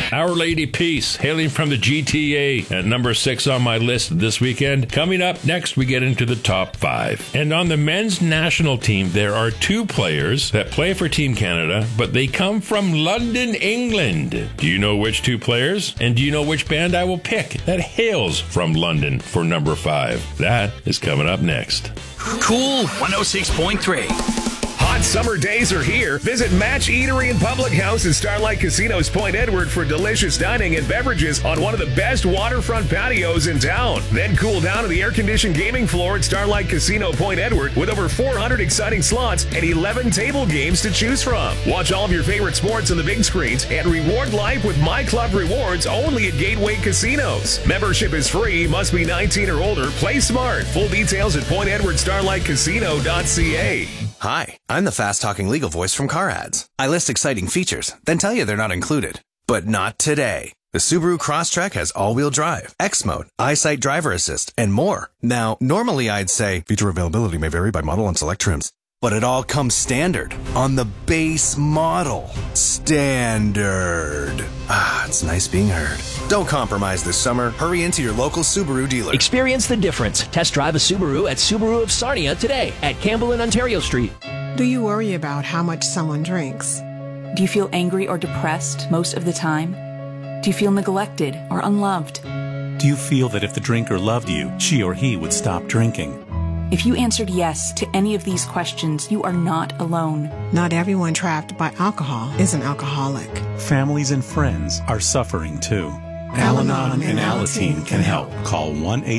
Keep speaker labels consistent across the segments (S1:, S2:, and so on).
S1: Our Lady Peace, hailing from the GTA, at number 6 on my list this weekend. Coming up next, we get into the top 5. And on the men's national team, there are 2 players that play for Team Canada, but they come from London, England. Do you know which 2 players? And do you know which band I will pick that hails from London for number 5? That is coming up next.
S2: Cool 106.3.
S3: Hot summer days are here. Visit Match Eatery and Public House at Starlight Casino's Point Edward for delicious dining and beverages on one of the best waterfront patios in town. Then cool down on the air-conditioned gaming floor at Starlight Casino Point Edward with over 400 exciting slots and 11 table games to choose from. Watch all of your favorite sports on the big screens and reward life with My Club Rewards only at Gateway Casinos. Membership is free, must be 19 or older. Play smart. Full details at pointedwardstarlightcasino.ca.
S4: Hi, I'm the fast-talking legal voice from Car Ads. I list exciting features, then tell you they're not included. But not today. The Subaru Crosstrek has all-wheel drive, X-Mode, EyeSight driver assist, and more. Now, normally I'd say feature availability may vary by model and select trims. But it all comes standard on the base model. Standard. Ah, it's nice being heard. Don't compromise this summer. Hurry into your local Subaru dealer.
S5: Experience the difference. Test drive a Subaru at Subaru of Sarnia today at Campbell and Ontario Street.
S6: Do you worry about how much someone drinks?
S7: Do you feel angry or depressed most of the time? Do you feel neglected or unloved?
S8: Do you feel that if the drinker loved you, she or he would stop drinking?
S7: If you answered yes to any of these questions, you are not alone.
S6: Not everyone trapped by alcohol is an alcoholic.
S8: Families and friends are suffering too. Al-Anon and Alateen can help. Call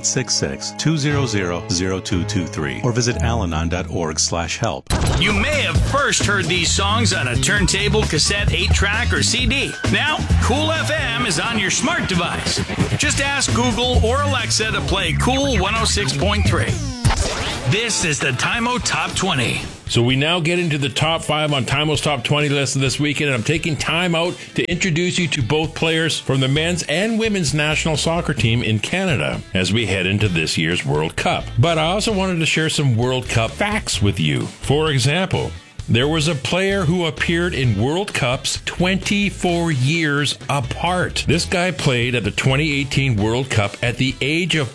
S8: 1-866-200-0223 or visit alanon.org/help.
S2: You may have first heard these songs on a turntable, cassette, 8-track, or CD. Now, Cool FM is on your smart device. Just ask Google or Alexa to play Cool 106.3. This is the Time-O Top 20.
S1: So we now get into the top 5 on Time-O's Top 20 list this weekend, and I'm taking time out to introduce you to both players from the men's and women's national soccer team in Canada as we head into this year's World Cup. But I also wanted to share some World Cup facts with you. For example, there was a player who appeared in World Cups 24 years apart. This guy played at the 2018 World Cup at the age of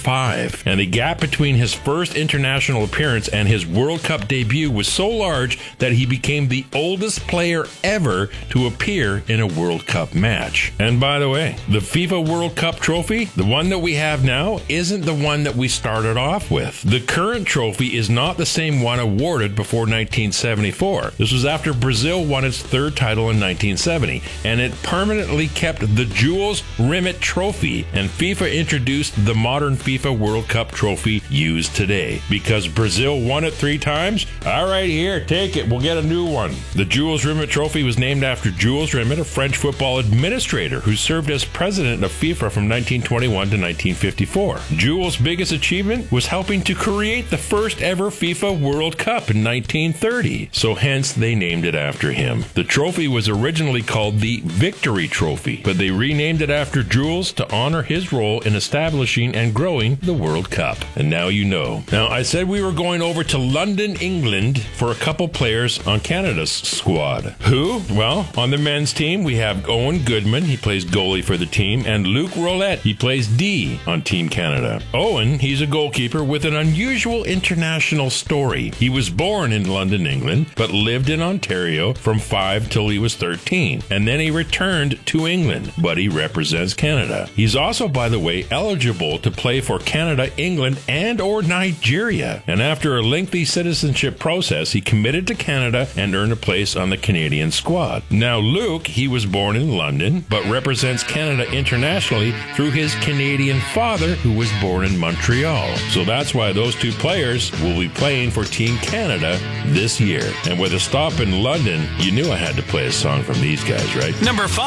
S1: 45, and the gap between his first international appearance and his World Cup debut was so large that he became the oldest player ever to appear in a World Cup match. And by the way, the FIFA World Cup trophy, the one that we have now, isn't the one that we started off with. The current trophy is not the same one awarded before 1974. This was after Brazil won its 3rd title in 1970, and it permanently kept the Jules Rimet Trophy, and FIFA introduced the modern FIFA World Cup trophy used today. Because Brazil won it 3 times? All right, here, take it. We'll get a new one. The Jules Rimet Trophy was named after Jules Rimet, a French football administrator who served as president of FIFA from 1921 to 1954. Jules' biggest achievement was helping to create the first ever FIFA World Cup in 1930. So hence they named it after him. The trophy was originally called the Victory Trophy, but they renamed it after Jules to honor his role in establishing and growing the World Cup. And now you know. Now, I said we were going over to London, England for a couple players on Canada's squad. Who? Well, on the men's team, we have Owen Goodman. He plays goalie for the team. And Luke Roulette. He plays D on Team Canada. Owen, he's a goalkeeper with an unusual international story. He was born in London, England, but lived in Ontario from 5 till he was 13, and then he returned to England, but he represents Canada. He's also, by the way, eligible to play for Canada, England, and or Nigeria, and after a lengthy citizenship process, he committed to Canada and earned a place on the Canadian squad. Now, Luke, he was born in London, but represents Canada internationally through his Canadian father, who was born in Montreal. So that's why those 2 players will be playing for Team Canada this year. And with a stop in London, you knew I had to play a song from these guys, right?
S2: Number 5.